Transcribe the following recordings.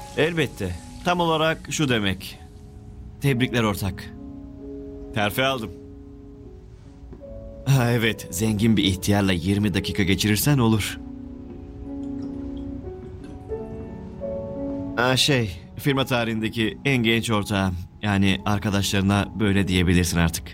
Elbette. Tam olarak şu demek. Tebrikler ortak. Terfi aldım. Ha, evet, zengin bir ihtiyarla 20 dakika geçirirsen olur. Firma tarihindeki en genç ortağım. Yani arkadaşlarına böyle diyebilirsin artık.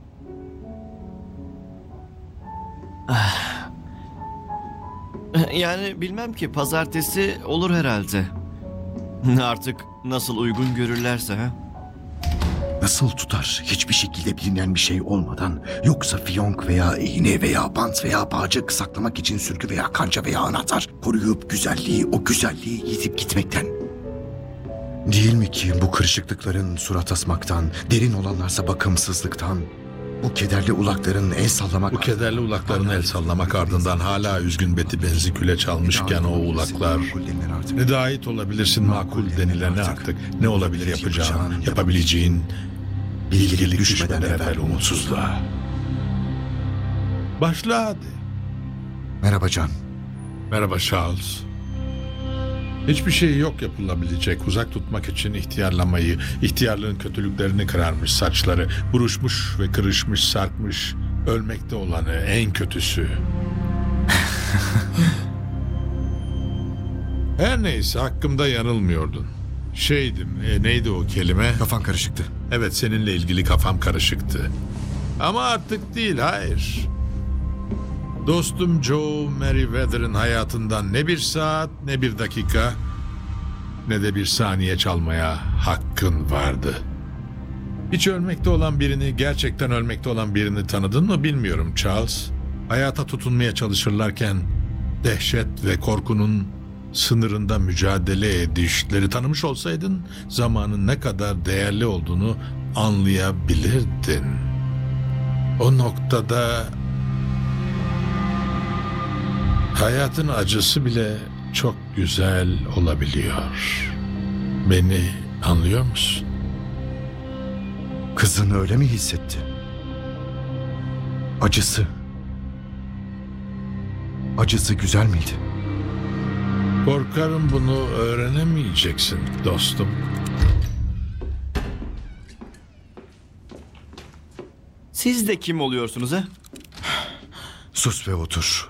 Yani bilmem ki, pazartesi olur herhalde. Artık nasıl uygun görürlerse ha. Nasıl tutar? Hiçbir şekilde bilinen bir şey olmadan, yoksa fiyonk veya iğne veya bant veya bağcık saklamak için sürgü veya kanca veya anahtar koruyup o güzelliği yitip gitmekten. Değil mi ki bu kırışıklıkların surat asmaktan, derin olanlarsa bakımsızlıktan, bu kederli ulakların el sallamak... Bu kederli ulakların el sallamak ardından hala üzgün beti benzi küle çalmışken o ulaklar... Ne de ait olabilirsin makul denilene artık. Ne olabilir yapacağın, yapabileceğin... Bilgelik düşmeden evvel umutsuzluğa. Başla hadi. Merhaba Can. Merhaba Charles. Hiçbir şey yok yapılabilecek. Uzak tutmak için ihtiyarlamayı, ihtiyarlığın kötülüklerini kırarmış saçları, buruşmuş ve kırışmış, sarkmış, ölmekte olanı en kötüsü. Her neyse hakkımda yanılmıyordun. Neydi o kelime? Kafan karışıktı. Evet, seninle ilgili kafam karışıktı. Ama artık değil, hayır. Dostum Joe Merriweather'ın hayatından ne bir saat, ne bir dakika, ne de bir saniye çalmaya hakkın vardı. Hiç ölmekte olan birini, gerçekten ölmekte olan birini tanıdın mı bilmiyorum Charles. Hayata tutunmaya çalışırlarken dehşet ve korkunun sınırında mücadele edişleri tanımış olsaydın zamanın ne kadar değerli olduğunu anlayabilirdin. O noktada hayatın acısı bile çok güzel olabiliyor. Beni anlıyor musun? Kızın öyle mi hissetti? Acısı güzel miydi? Korkarım bunu öğrenemeyeceksin dostum. Siz de kim oluyorsunuz ha? Sus ve otur.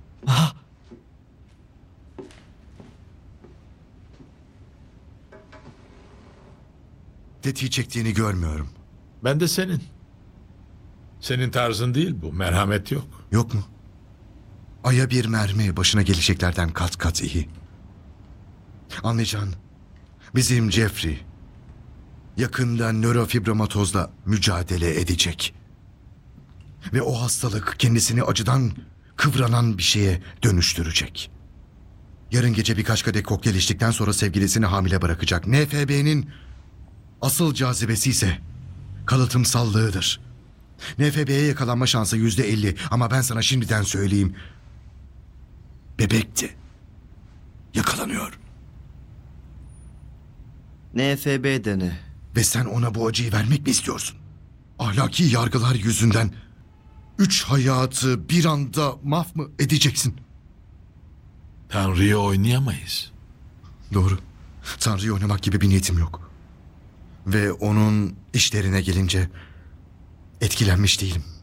Tetiği çektiğini görmüyorum. Ben de senin. Senin tarzın değil bu. Merhamet yok. Yok mu? Aya bir mermi başına geleceklerden kat kat iyi. Anlayacağın, bizim Jeffrey yakında nörofibromatozla mücadele edecek. Ve o hastalık kendisini acıdan kıvranan bir şeye dönüştürecek. Yarın gece birkaç kadeh kokteyl içtikten sonra sevgilisini hamile bırakacak. NFB'nin asıl cazibesi ise kalıtımsallığıdır. NFB'ye yakalanma şansı %50 ama ben sana şimdiden söyleyeyim. Bebekti. Yakalanıyor. NFB de ne? Ve sen ona bu acıyı vermek mi istiyorsun? Ahlaki yargılar yüzünden 3 hayatı bir anda mahv mı edeceksin? Tanrı'yı oynayamayız. Doğru. Tanrı'yı oynamak gibi bir niyetim yok. Ve onun işlerine gelince etkilenmiş değilim.